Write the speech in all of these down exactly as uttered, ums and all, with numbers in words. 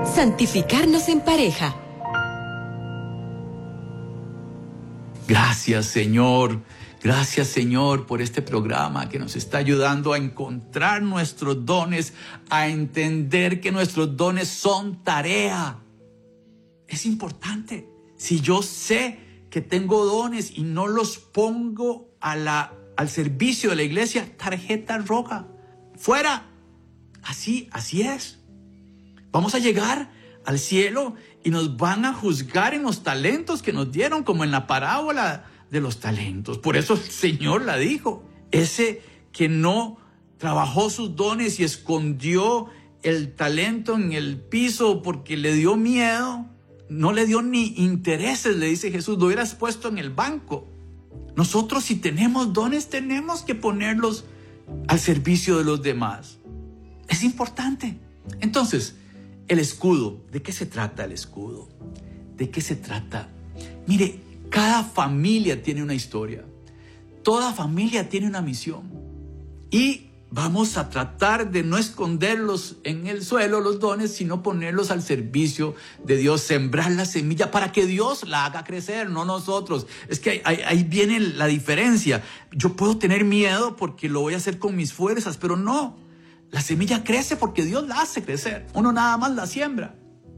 Santificarnos en pareja. Gracias, Señor. Gracias, Señor, por este programa que nos está ayudando a encontrar nuestros dones, a entender que nuestros dones son tarea. Es importante. Si yo sé que tengo dones y no los pongo a la, al servicio de la iglesia, tarjeta roja. Fuera. Así, así es. Vamos a llegar al cielo y nos van a juzgar en los talentos que nos dieron, como en la parábola de los talentos. Por eso el Señor la dijo. Ese que no trabajó sus dones y escondió el talento en el piso porque le dio miedo, no le dio ni intereses, le dice Jesús, lo hubieras puesto en el banco. Nosotros, si tenemos dones, tenemos que ponerlos al servicio de los demás. Es importante. Entonces, el escudo. ¿De qué se trata el escudo? ¿De qué se trata? Mire, cada familia tiene una historia. Toda familia tiene una misión. Y vamos a tratar de no esconderlos en el suelo, los dones, sino ponerlos al servicio de Dios. Sembrar la semilla para que Dios la haga crecer, no nosotros. Es que ahí, ahí viene la diferencia. Yo puedo tener miedo porque lo voy a hacer con mis fuerzas, pero no. La semilla crece porque Dios la hace crecer. Uno nada más la siembra.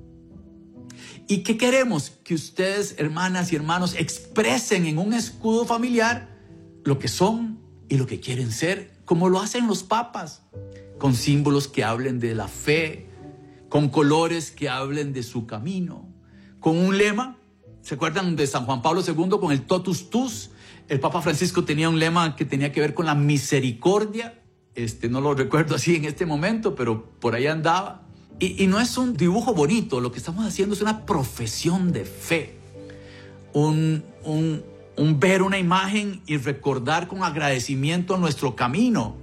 ¿Y qué queremos? Que ustedes, hermanas y hermanos, expresen en un escudo familiar lo que son y lo que quieren ser, como lo hacen los papas, con símbolos que hablen de la fe, con colores que hablen de su camino, con un lema. ¿Se acuerdan de San Juan Pablo segundo con el totus tus? El Papa Francisco tenía un lema que tenía que ver con la misericordia. Este, no lo recuerdo así en este momento, pero por ahí andaba. Y, y no es un dibujo bonito, lo que estamos haciendo es una profesión de fe. Un, un, un ver una imagen y recordar con agradecimiento nuestro camino.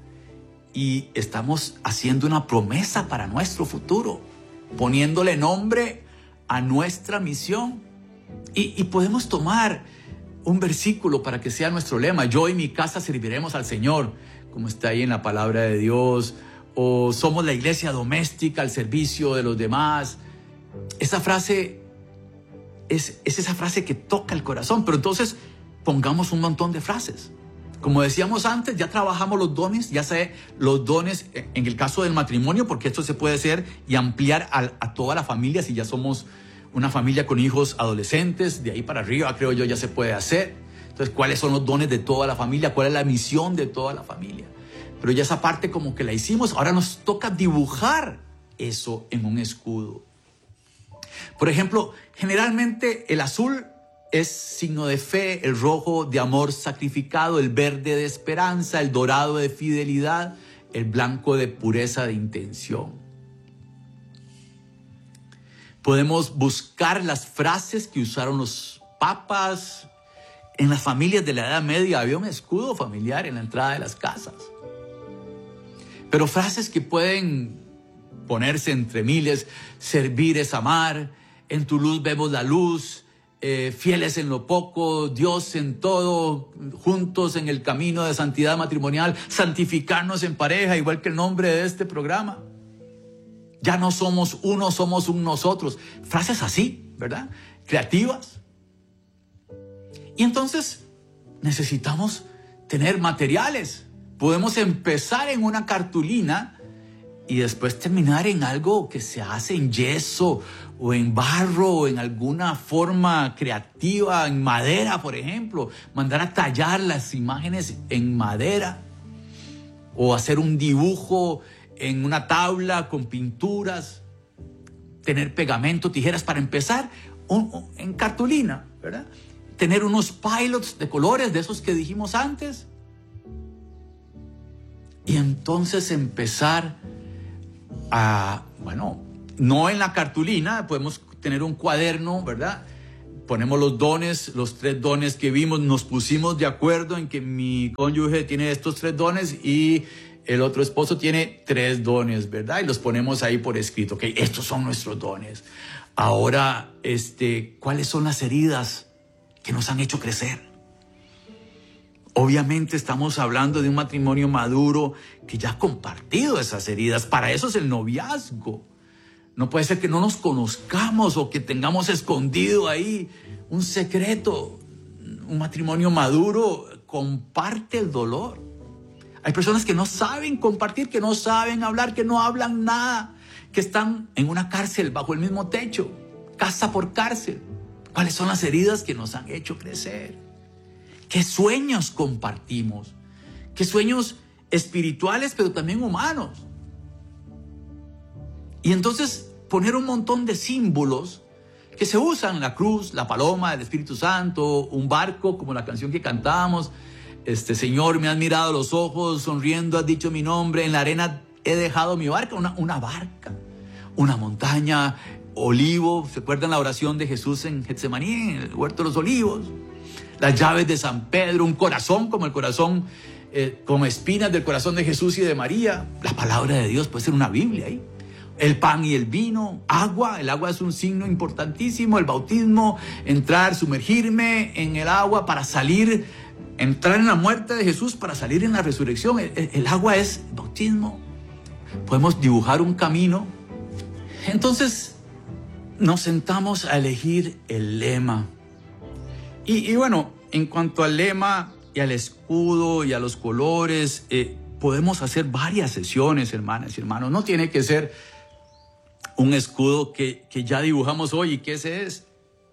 Y estamos haciendo una promesa para nuestro futuro, poniéndole nombre a nuestra misión. Y, y podemos tomar un versículo para que sea nuestro lema. Yo y mi casa serviremos al Señor, como está ahí en la palabra de Dios. O somos la iglesia doméstica al servicio de los demás. Esa frase es, es esa frase que toca el corazón. Pero entonces pongamos un montón de frases. Como decíamos antes, ya trabajamos los dones, ya sé los dones en el caso del matrimonio, porque esto se puede hacer y ampliar a, a toda la familia si ya somos una familia con hijos adolescentes. De ahí para arriba, creo yo, ya se puede hacer. Entonces, ¿cuáles son los dones de toda la familia? ¿Cuál es la misión de toda la familia? Pero ya esa parte como que la hicimos. Ahora nos toca dibujar eso en un escudo. Por ejemplo, generalmente el azul es signo de fe, el rojo de amor sacrificado, el verde de esperanza, el dorado de fidelidad, el blanco de pureza de intención. Podemos buscar las frases que usaron los papas. En las familias de la Edad Media había un escudo familiar en la entrada de las casas. Pero frases que pueden ponerse entre miles: servir es amar, en tu luz vemos la luz, eh, fieles en lo poco, Dios en todo, juntos en el camino de santidad matrimonial, santificarnos en pareja, igual que el nombre de este programa. Ya no somos uno, somos un nosotros. Frases así, ¿verdad? Creativas. Y entonces necesitamos tener materiales. Podemos empezar en una cartulina y después terminar en algo que se hace en yeso o en barro o en alguna forma creativa, en madera, por ejemplo. Mandar a tallar las imágenes en madera o hacer un dibujo en una tabla con pinturas. Tener pegamento, tijeras para empezar un, un, en cartulina, ¿verdad? Tener unos pilots de colores, de esos que dijimos antes. Y entonces empezar a, bueno, no en la cartulina, podemos tener un cuaderno, ¿verdad? Ponemos los dones, los tres dones que vimos, nos pusimos de acuerdo en que mi cónyuge tiene estos tres dones y el otro esposo tiene tres dones, ¿verdad? Y los ponemos ahí por escrito, ok, estos son nuestros dones. Ahora, este, ¿cuáles son las heridas que nos han hecho crecer? Obviamente estamos hablando de un matrimonio maduro que ya ha compartido esas heridas. Para eso es el noviazgo. No puede ser que no nos conozcamos o que tengamos escondido ahí un secreto. Un matrimonio maduro comparte el dolor. Hay personas que no saben compartir, que no saben hablar, que no hablan nada, que están en una cárcel bajo el mismo techo, casa por cárcel. ¿Cuáles son las heridas que nos han hecho crecer? ¿Qué sueños compartimos? ¿Qué sueños espirituales, pero también humanos? Y entonces poner un montón de símbolos que se usan: la cruz, la paloma, el Espíritu Santo, un barco, como la canción que cantamos. Este, Señor, me has mirado a los ojos, sonriendo has dicho mi nombre, en la arena he dejado mi barca. Una, una barca, una montaña, olivo. ¿Se acuerdan la oración de Jesús en Getsemaní, en el huerto de los olivos? Las llaves de San Pedro, un corazón como el corazón, eh, como espinas del corazón de Jesús y de María. La palabra de Dios puede ser una Biblia ahí. El pan y el vino, agua. El agua es un signo importantísimo. El bautismo, entrar, sumergirme en el agua para salir, entrar en la muerte de Jesús para salir en la resurrección. El, el, el agua es bautismo. Podemos dibujar un camino. Entonces nos sentamos a elegir el lema. Y, y bueno, en cuanto al lema y al escudo y a los colores, eh, podemos hacer varias sesiones, hermanas y hermanos. No tiene que ser un escudo que, que ya dibujamos hoy y que ese es.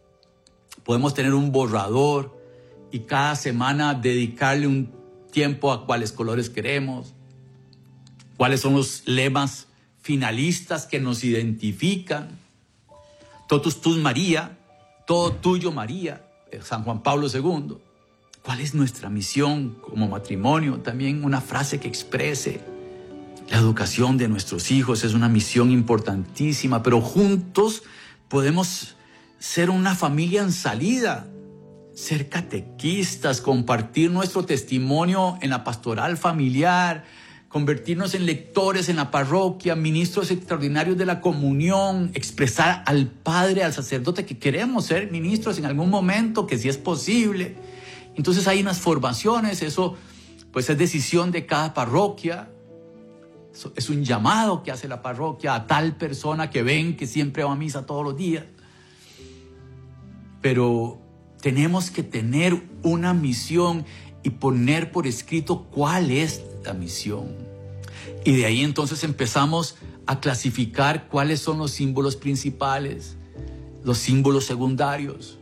Podemos tener un borrador y cada semana dedicarle un tiempo a cuáles colores queremos, cuáles son los lemas finalistas que nos identifican. Totus tus María, todo tuyo María, San Juan Pablo segundo. ¿Cuál es nuestra misión como matrimonio? También una frase que exprese la educación de nuestros hijos. Es una misión importantísima, pero juntos podemos ser una familia en salida, ser catequistas, compartir nuestro testimonio en la pastoral familiar, convertirnos en lectores en la parroquia, ministros extraordinarios de la comunión, expresar al padre, al sacerdote que queremos ser ministros en algún momento, que si es posible. Entonces hay unas formaciones, eso pues es decisión de cada parroquia. Es un llamado que hace la parroquia a tal persona que ven que siempre va a misa todos los días. Pero tenemos que tener una misión y poner por escrito cuál es la misión. Y de ahí entonces empezamos a clasificar cuáles son los símbolos principales, los símbolos secundarios,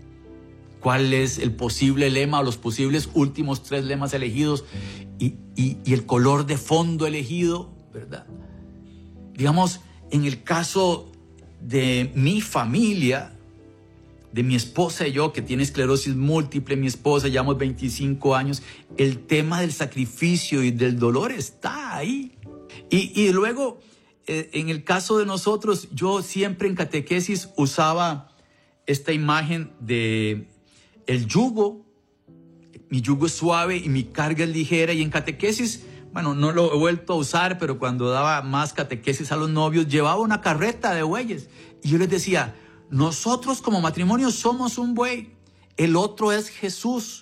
cuál es el posible lema o los posibles últimos tres lemas elegidos y, y, y el color de fondo elegido, ¿verdad? Digamos, en el caso de mi familia, de mi esposa y yo, que tiene esclerosis múltiple, mi esposa, llevamos veinticinco años, el tema del sacrificio y del dolor está ahí. Y, y luego, eh, en el caso de nosotros, yo siempre en catequesis usaba esta imagen de el yugo. Mi yugo es suave y mi carga es ligera. Y en catequesis, bueno, no lo he vuelto a usar, pero cuando daba más catequesis a los novios, llevaba una carreta de bueyes. Y yo les decía, nosotros como matrimonio somos un buey, el otro es Jesús.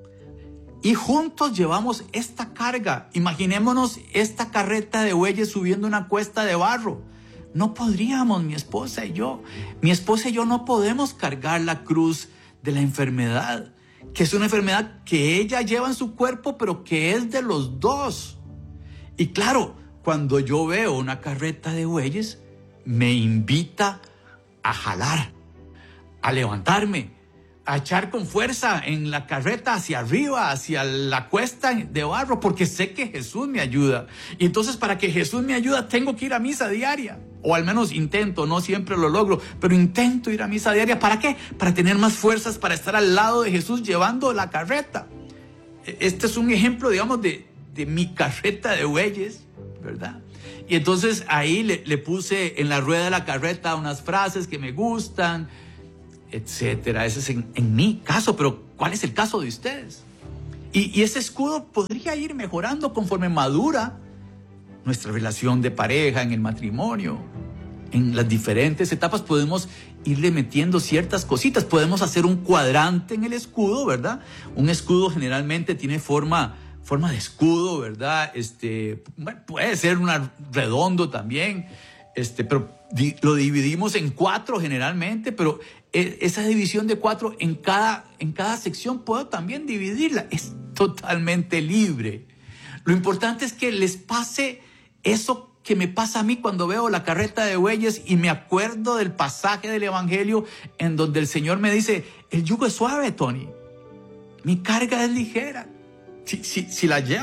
Y juntos llevamos esta carga. Imaginémonos esta carreta de bueyes subiendo una cuesta de barro. No podríamos, mi esposa y yo. Mi esposa y yo no podemos cargar la cruz de la enfermedad, que es una enfermedad que ella lleva en su cuerpo, pero que es de los dos. Y claro, cuando yo veo una carreta de bueyes, me invita a jalar, a levantarme, a echar con fuerza en la carreta hacia arriba, hacia la cuesta de barro, porque sé que Jesús me ayuda. Y entonces, para que Jesús me ayude, tengo que ir a misa diaria. O al menos intento, no siempre lo logro, pero intento ir a misa diaria. ¿Para qué? Para tener más fuerzas, para estar al lado de Jesús llevando la carreta. Este es un ejemplo, digamos, de, de mi carreta de bueyes, ¿verdad? Y entonces ahí le, le puse en la rueda de la carreta unas frases que me gustan, etcétera. Ese es en, en mi caso, pero ¿cuál es el caso de ustedes? Y, y ese escudo podría ir mejorando conforme madura nuestra relación de pareja, en el matrimonio. En las diferentes etapas podemos irle metiendo ciertas cositas. Podemos hacer un cuadrante en el escudo, ¿verdad? Un escudo generalmente tiene forma, forma de escudo, ¿verdad? Este, bueno, puede ser una redondo también. Este, pero di, lo dividimos en cuatro generalmente, pero esa división de cuatro en cada, en cada sección puedo también dividirla. Es totalmente libre. Lo importante es que les pase eso que me pasa a mí cuando veo la carreta de bueyes y me acuerdo del pasaje del Evangelio en donde el Señor me dice, el yugo es suave, Tony. Mi carga es ligera. Si, si, si la llevo